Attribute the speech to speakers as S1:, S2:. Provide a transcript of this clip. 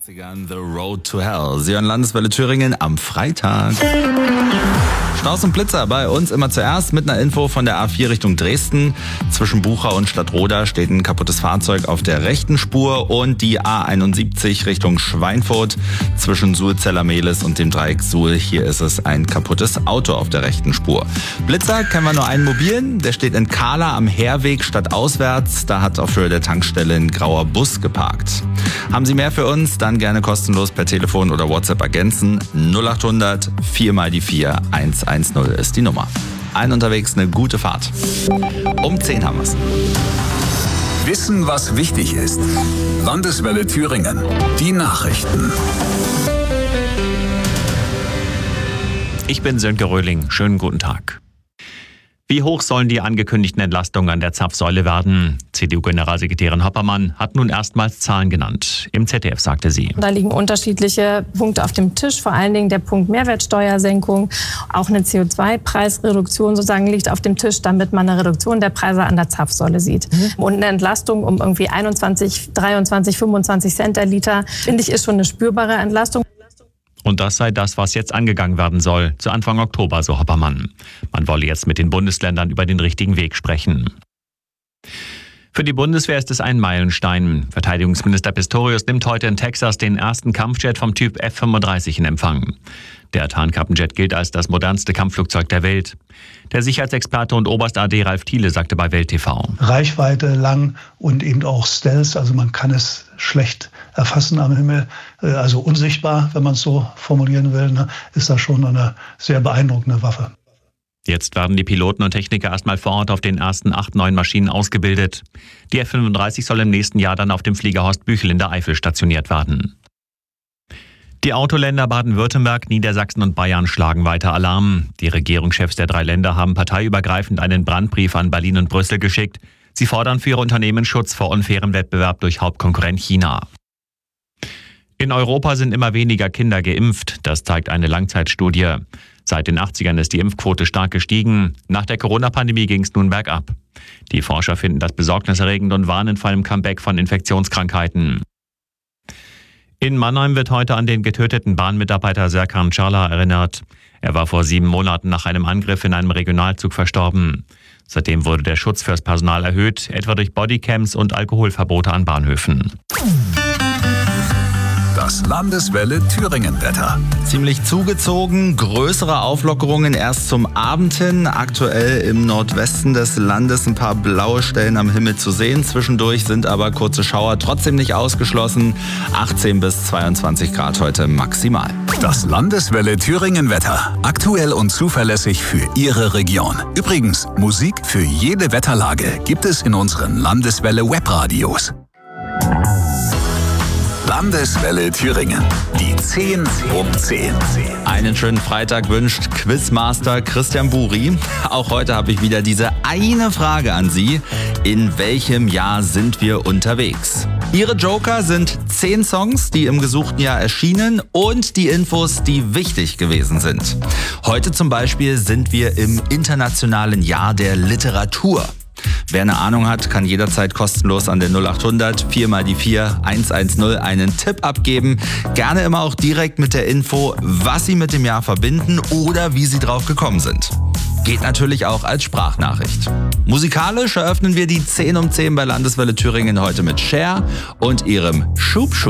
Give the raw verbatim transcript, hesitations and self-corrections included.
S1: The Road to Hell. Sie hören Landeswelle Thüringen am Freitag. Staus und Blitzer bei uns immer zuerst mit einer Info von der A vier Richtung Dresden. Zwischen Bucha und Stadtroda steht ein kaputtes Fahrzeug auf der rechten Spur und die A einundsiebzig Richtung Schweinfurt zwischen Suhl-Zellermehlis und dem Dreieck Suhl. Hier ist es ein kaputtes Auto auf der rechten Spur. Blitzer kennen wir nur einen mobilen, der steht in Kahla am Heerweg stadtauswärts. Da hat auf Höhe der Tankstelle ein grauer Bus geparkt. Haben Sie mehr für uns? Dann gerne kostenlos per Telefon oder WhatsApp ergänzen. null acht hundert vier mal die vier eins eins null ist die Nummer. Allen unterwegs eine gute Fahrt. Um zehn haben wir's.
S2: Wissen, was wichtig ist. Landeswelle Thüringen. Die Nachrichten.
S3: Ich bin Sönke Röhling. Schönen guten Tag. Wie hoch sollen die angekündigten Entlastungen an der Zapfsäule werden? C D U-Generalsekretärin Hoppermann hat nun erstmals Zahlen genannt. Im Z D F sagte sie:
S4: Da liegen unterschiedliche Punkte auf dem Tisch, vor allen Dingen der Punkt Mehrwertsteuersenkung. Auch eine C O zwei Preisreduktion sozusagen liegt auf dem Tisch, damit man eine Reduktion der Preise an der Zapfsäule sieht. Mhm. Und eine Entlastung um irgendwie einundzwanzig, dreiundzwanzig, fünfundzwanzig Cent der Liter, finde ich, ist schon eine spürbare Entlastung.
S3: Und das sei das, was jetzt angegangen werden soll, zu Anfang Oktober, so Hoppermann. Man wolle jetzt mit den Bundesländern über den richtigen Weg sprechen. Für die Bundeswehr ist es ein Meilenstein. Verteidigungsminister Pistorius nimmt heute in Texas den ersten Kampfjet vom Typ F fünfunddreißig in Empfang. Der Tarnkappenjet gilt als das modernste Kampfflugzeug der Welt. Der Sicherheitsexperte und Oberst A D Ralf Thiele sagte bei Welt T V:
S5: Reichweite lang und eben auch Stealth, also man kann es schlecht erfassen am Himmel, also unsichtbar, wenn man es so formulieren will, ist das schon eine sehr beeindruckende Waffe.
S3: Jetzt werden die Piloten und Techniker erstmal vor Ort auf den ersten acht neuen Maschinen ausgebildet. Die F fünfunddreißig soll im nächsten Jahr dann auf dem Flieger Horst Büchel in der Eifel stationiert werden. Die Autoländer Baden-Württemberg, Niedersachsen und Bayern schlagen weiter Alarm. Die Regierungschefs der drei Länder haben parteiübergreifend einen Brandbrief an Berlin und Brüssel geschickt. Sie fordern für ihre Unternehmen Schutz vor unfairem Wettbewerb durch Hauptkonkurrent China. In Europa sind immer weniger Kinder geimpft, das zeigt eine Langzeitstudie. Seit den achtzigern ist die Impfquote stark gestiegen. Nach der Corona-Pandemie ging es nun bergab. Die Forscher finden das besorgniserregend und warnen vor einem Comeback von Infektionskrankheiten. In Mannheim wird heute an den getöteten Bahnmitarbeiter Serkan Çağlar erinnert. Er war vor sieben Monaten nach einem Angriff in einem Regionalzug verstorben. Seitdem wurde der Schutz fürs Personal erhöht, etwa durch Bodycams und Alkoholverbote an Bahnhöfen.
S2: Das Landeswelle Thüringen-Wetter.
S1: Ziemlich zugezogen, größere Auflockerungen erst zum Abend hin. Aktuell im Nordwesten des Landes ein paar blaue Stellen am Himmel zu sehen. Zwischendurch sind aber kurze Schauer trotzdem nicht ausgeschlossen. achtzehn bis zweiundzwanzig Grad heute maximal.
S2: Das Landeswelle Thüringen-Wetter. Aktuell und zuverlässig für Ihre Region. Übrigens, Musik für jede Wetterlage gibt es in unseren Landeswelle Webradios. Landeswelle Thüringen. Die zehn um zehn.
S1: Einen schönen Freitag wünscht Quizmaster Christian Buri. Auch heute habe ich wieder diese eine Frage an Sie. In welchem Jahr sind wir unterwegs? Ihre Joker sind zehn Songs, die im gesuchten Jahr erschienen und die Infos, die wichtig gewesen sind. Heute zum Beispiel sind wir im internationalen Jahr der Literatur. Wer eine Ahnung hat, kann jederzeit kostenlos an den null acht hundert vier mal die vier eins eins null einen Tipp abgeben. Gerne immer auch direkt mit der Info, was Sie mit dem Jahr verbinden oder wie Sie drauf gekommen sind. Geht natürlich auch als Sprachnachricht. Musikalisch eröffnen wir die zehn um zehn bei Landeswelle Thüringen heute mit Cher und ihrem Schub Schub.